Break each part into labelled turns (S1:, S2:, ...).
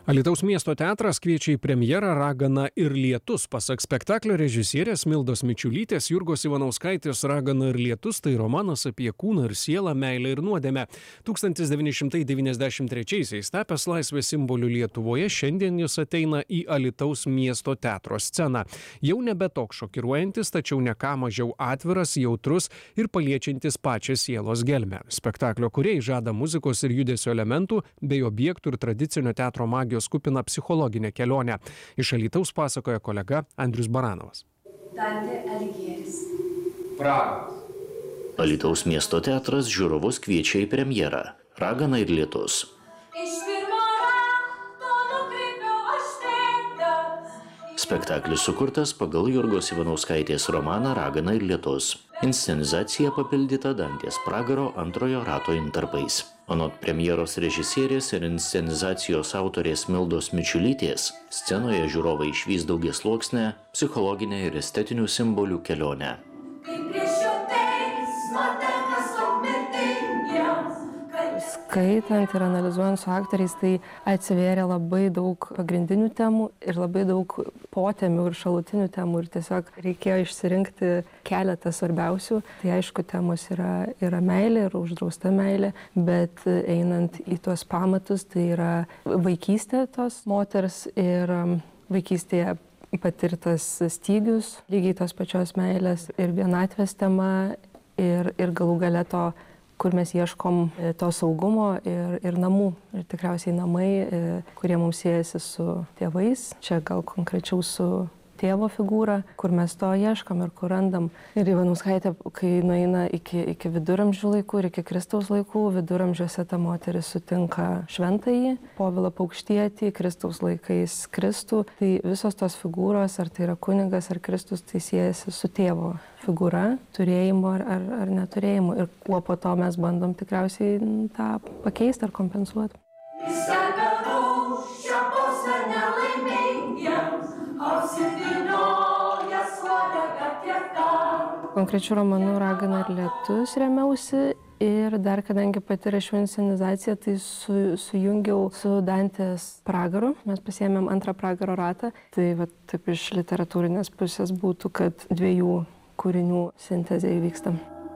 S1: Alytaus miesto teatras kviečia į premjerą Ragana ir lietus. Pasak spektaklio režisierės Mildos Mičiulytės, Jurgos Ivanauskaitės Ragana ir lietus tai romanas apie kūną ir sielą, meilę ir nuodėmę. 1993-aisiais tapęs laisvės simboliu Lietuvoje, šiandien jis ateina į Alytaus miesto teatro sceną. Jau nebe toks šokiruojantis, tačiau ne ką mažiau atviras, jautrus ir paliečiantis pačią sielos gelmę. Spektaklio kūrėjai žada muzikos ir judesio elementų bei objektų ir tradicinio teatro magijos kupina psichologinę kelionę. Iš Alytaus pasakoja kolega Andrius Baranovas.
S2: Dantė Aligieris.
S3: Pragaras.
S4: Alytaus miesto teatras žiūrovus kviečia į premjerą Ragana ir lietus. Spektaklis sukurtas pagal Jurgos Ivanauskaitės romaną Ragana ir lietus. Inscenizacija papildyta Dantės Pragaro antrojo rato intarpais. Anot premjeros režisierės ir inscenizacijos autorės Mildos Mičiulytės, scenoje žiūrovai išvys daugiasluoksnę, psichologinę ir estetinių simbolių kelionę.
S5: Skaitant ir analizuojant su aktoriais, tai atsivėrė labai daug pagrindinių temų ir labai daug potemių ir šalutinių temų ir tiesiog reikėjo išsirinkti keletą svarbiausių. Tai aišku, temos yra meilė ir uždrausta meilė, bet einant į tuos pamatus, tai yra vaikystė tos moters ir vaikystėje patirtas stygius, lygiai tos pačios meilės ir vienatvės tema ir galų gale to, kur mes ieškom to saugumo ir namų. Ir tikriausiai namai, kurie mums siejasi su tėvais, čia gal konkrečiau su tėvo figūra, kur mes to ieškom ir kur randam. Ir Ivanauskaitė, kai nueina iki viduramžių laikų ir iki Kristaus laikų, viduramžiuose ta moteris sutinka šventąjį, Povilą Paukštietį, Kristaus laikais Kristų. Tai visos tos figūros, ar tai yra kunigas, ar Kristus, tai siejasi su tėvo figūra, turėjimo ar neturėjimo. Ir kuo po to mes bandom tikriausiai tą pakeisti ar kompensuoti. Konkrečiu romanu Ragana ir lietus remiausi ir dar kadangi pati rašiau inscenizaciją, tai sujungiau su Dantės Pragaru. Mes pasiėmėm antrą Pragaro ratą. Tai taip iš literatūrinės pusės būtų, kad dviejų kūrinių sintezė įvyksta.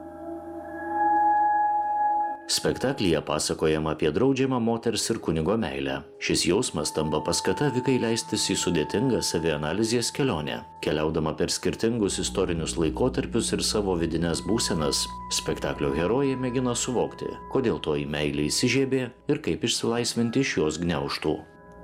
S4: Spektaklyje pasakojama apie draudžiamą moters ir kunigo meilę. Šis jausmas tampa paskata Vikai leistis į sudėtingą savianalizės kelionę. Keliaudama per skirtingus istorinius laikotarpius ir savo vidines būsenas, spektaklio herojai mėgina suvokti, kodėl toji meilė įsižiebė ir kaip išsilaisvinti iš jos gniaužtų.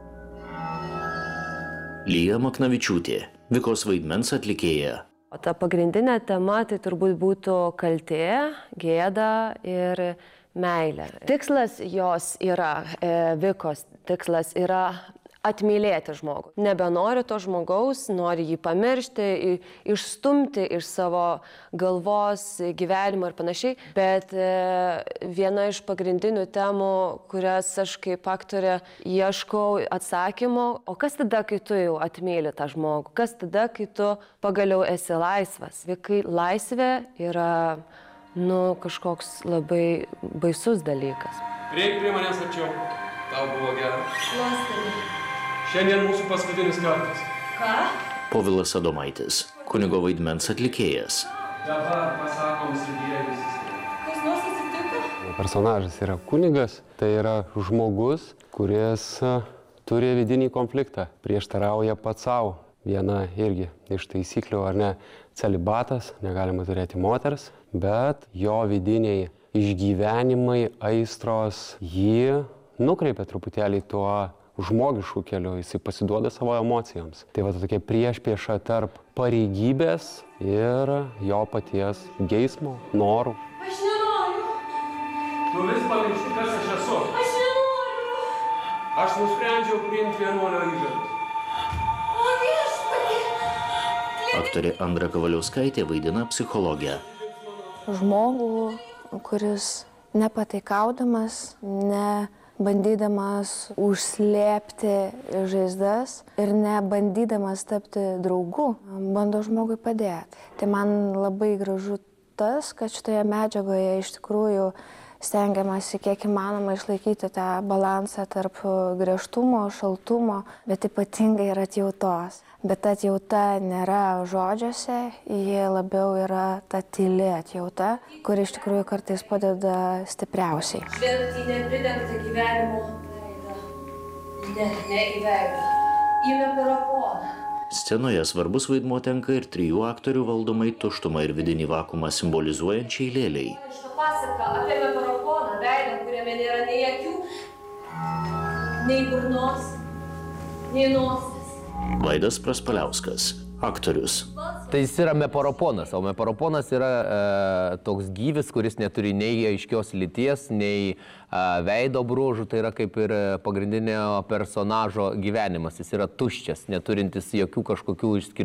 S4: Lija Maknavičiūtė, Vikos vaidmens atlikėja.
S6: O ta pagrindinė tema tai turbūt būtų kaltė, gėda ir meilė. Tikslas jos yra, Vikos tikslas yra atmylėti žmogų. Nebenori to žmogaus, nori jį pamiršti, išstumti iš savo galvos, gyvenimo ir panašiai. Bet viena iš pagrindinių temų, kurias aš kaip aktorė ieškau atsakymo, o kas tada, kai tu jau atmyli tą žmogų? Kas tada, kai tu pagaliau esi laisvas? Kai laisvė yra kažkoks labai baisus dalykas.
S3: Prieik prie manęs arčiau. Tau buvo gera.
S2: Nuostabi.
S3: Šiandien mūsų paskutinis kartas.
S2: Ką?
S4: Povilas Adomaitis, kunigo vaidmens atlikėjas.
S3: Dabar pasakom sudie visi.
S2: Kas nors atsitiko?
S7: Personažas yra kunigas, tai yra žmogus, kuris turi vidinį konfliktą, prieštarauja pats savo. Viena irgi iš taisyklių, ar ne, celibatas, negalima turėti moters, bet jo vidiniai išgyvenimai, aistros jį nukreipia truputėlį tuo žmogiškų keliu, jisai pasiduoda savo emocijoms. Tai tokia priešprieša tarp pareigybės ir jo paties geismo, norų.
S2: Aš nenoriu.
S3: Tu vis pamiršti, kas aš esu.
S2: Aš nenoriu.
S3: Aš nusprendžiau priimti vienuolio įžadus.
S2: O viešpatie.
S4: Aktorė Andra Kavaliauskaitė vaidina psichologę.
S8: Žmogų, kuris nepataikaudamas, nebandydamas užslėpti žaizdas ir nebandydamas tapti draugu, bando žmogui padėti. Tai man labai gražu tas, kad šitoje medžiagoje iš tikrųjų stengiamasi kiek įmanoma išlaikyti tą balansą tarp griežtumo, šaltumo, bet ypatingai ir atjautos. Bet atjauta nėra žodžiuose, jie labiau yra ta tyli atjauta, kuri iš tikrųjų kartais padeda stipriausiai.
S2: Žvelgti į nepridengtą gyvenimo veidą. Ne į veidą. Įme paraponą.
S4: Scenoje svarbus vaidmuo tenka ir 3 aktorių valdomai tuštumą ir vidinį vakumą simbolizuojančiai lėlei.
S2: Šitą pasaką apie paraponą, veidą, kuriame nėra nei akių, nei burnos, nei nosies.
S4: Vaidas Praspaliauskas, aktorius.
S9: Tai jis yra meparoponas, o meparoponas yra toks gyvis, kuris neturi nei aiškios lyties, nei veido bruožų, tai yra kaip ir pagrindinio personažo gyvenimas. Jis yra tuščias, neturintis jokių kažkokių išskirtinių